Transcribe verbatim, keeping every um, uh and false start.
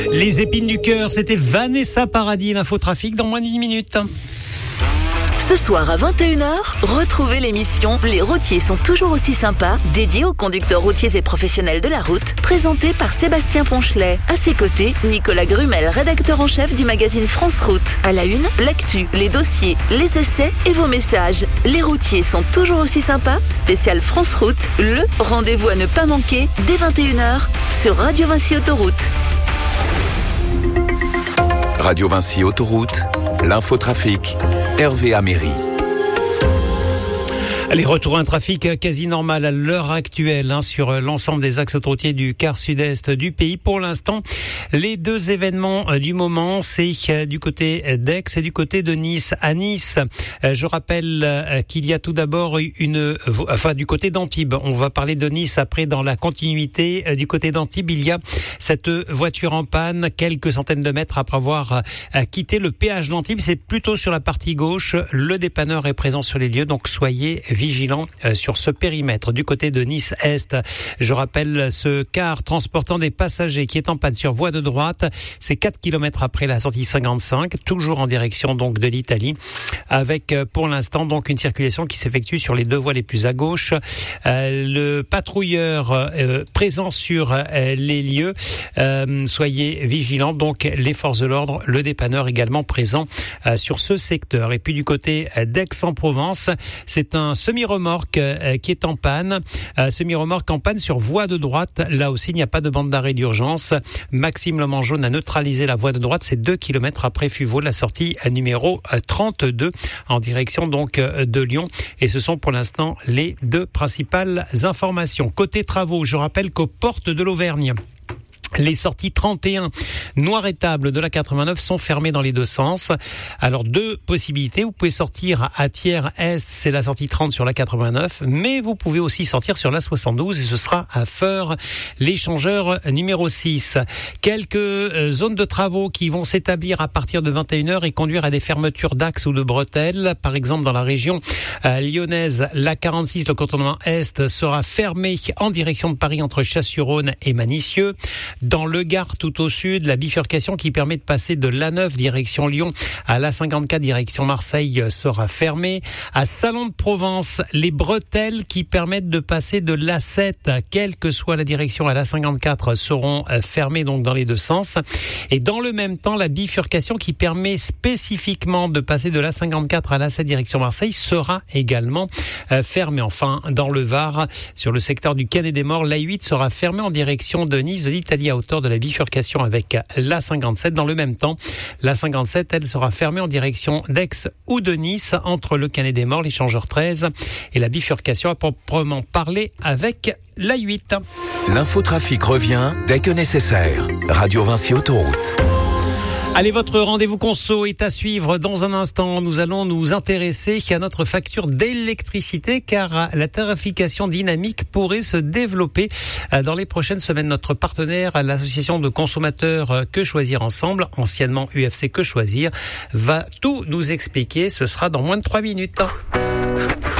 Les épines du cœur, c'était Vanessa Paradis, l'infotrafic dans moins d'une minute. Ce soir à vingt et une heures, retrouvez l'émission Les routiers sont toujours aussi sympas, dédiée aux conducteurs routiers et professionnels de la route, présentée par Sébastien Ponchelet. À ses côtés, Nicolas Grumel, rédacteur en chef du magazine France Route. À la une, l'actu, les dossiers, les essais et vos messages. Les routiers sont toujours aussi sympas, spécial France Route, le rendez-vous à ne pas manquer dès vingt et une heures sur Radio Vinci Autoroute. Radio Vinci Autoroute, l'infotrafic, Hervé Améry. Allez, retour à un trafic quasi normal à l'heure actuelle hein, sur l'ensemble des axes autoroutiers du quart sud-est du pays. Pour l'instant, les deux événements du moment, c'est du côté d'Aix et du côté de Nice. À Nice, je rappelle qu'il y a tout d'abord une... Enfin, du côté d'Antibes, on va parler de Nice après dans la continuité. Du côté d'Antibes, il y a cette voiture en panne quelques centaines de mètres après avoir quitté le péage d'Antibes. C'est plutôt sur la partie gauche. Le dépanneur est présent sur les lieux, donc soyez vigilant sur ce périmètre. Du côté de Nice-Est, je rappelle ce car transportant des passagers qui est en panne sur voie de droite. C'est quatre kilomètres après la sortie cinquante-cinq, toujours en direction donc de l'Italie, avec pour l'instant donc une circulation qui s'effectue sur les deux voies les plus à gauche. Euh, le patrouilleur euh, présent sur euh, les lieux, euh, soyez vigilants. Donc les forces de l'ordre, le dépanneur également présent euh, sur ce secteur. Et puis du côté d'Aix-en-Provence, c'est un semi-remorque euh, qui est en panne. Euh, semi-remorque en panne sur voie de droite. Là aussi, il n'y a pas de bande d'arrêt d'urgence. Maxime Le Mangeaune a neutralisé la voie de droite. C'est deux kilomètres après Fuveau, la sortie numéro trente-deux en direction donc de Lyon. Et ce sont pour l'instant les deux principales informations. Côté travaux, je rappelle qu'aux portes de l'Auvergne, les sorties trente et un noir et table de la quatre-vingt-neuf sont fermées dans les deux sens. Alors deux possibilités, vous pouvez sortir à Thiers-Est, c'est la sortie trente sur la quatre-vingt-neuf, mais vous pouvez aussi sortir sur la soixante-douze et ce sera à Feurs, l'échangeur numéro six. Quelques zones de travaux qui vont s'établir à partir de vingt et une heures et conduire à des fermetures d'axes ou de bretelles. Par exemple dans la région euh, lyonnaise, la quarante-six, le contournement Est sera fermé en direction de Paris entre Chasse-sur-Rhône et Manicieux. Dans le Gard, tout au sud, la bifurcation qui permet de passer de l'A neuf direction Lyon à l'A cinquante-quatre direction Marseille sera fermée. À Salon de Provence, les bretelles qui permettent de passer de l'A sept, quelle que soit la direction à l'A cinquante-quatre, seront fermées donc dans les deux sens. Et dans le même temps, la bifurcation qui permet spécifiquement de passer de l'A cinquante-quatre à l'A sept direction Marseille sera également fermée. Enfin, dans le Var, sur le secteur du Canet des Morts, l'A huit sera fermée en direction de Nice, de l'Italie, à hauteur de la bifurcation avec l'A cinquante-sept. Dans le même temps, l'A cinquante-sept, elle sera fermée en direction d'Aix ou de Nice entre le Canet des Morts, l'échangeur treize et la bifurcation à proprement parler avec l'A huit. L'infotrafic revient dès que nécessaire. Radio Vinci Autoroute. Allez, votre rendez-vous conso est à suivre dans un instant. Nous allons nous intéresser à notre facture d'électricité car la tarification dynamique pourrait se développer dans les prochaines semaines. Notre partenaire, l'association de consommateurs Que Choisir Ensemble, anciennement U F C Que Choisir, va tout nous expliquer. Ce sera dans moins de trois minutes.